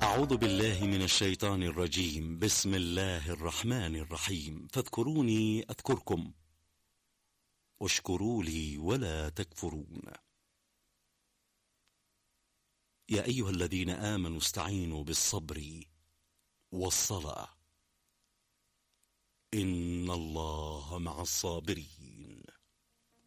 أعوذ بالله من الشيطان الرجيم. بسم الله الرحمن الرحيم. فاذكروني أذكركم واشكروا لي ولا تكفرون. يا أيها الذين آمنوا استعينوا بالصبر والصلاة إن الله مع الصابرين.